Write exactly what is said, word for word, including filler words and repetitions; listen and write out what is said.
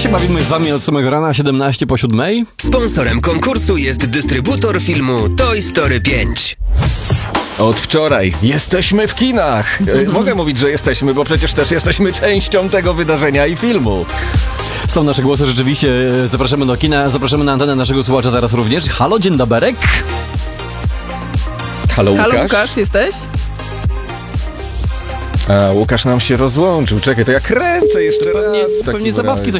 się bawimy z wami od samego rana, siedemnaście po siódmej. Sponsorem konkursu jest dystrybutor filmu Toy Story pięć. Od wczoraj jesteśmy w kinach. E, mogę mówić, że jesteśmy, bo przecież też jesteśmy częścią tego wydarzenia i filmu. Są nasze głosy, rzeczywiście. Zapraszamy do kina, zapraszamy na antenę naszego słuchacza teraz również. Halo, dzień dobry. Halo, Łukasz? Halo, Łukasz, jesteś? A, Łukasz nam się rozłączył. Czekaj, to ja kręcę jeszcze raz. Pewnie, w takim pewnie zabawki razie.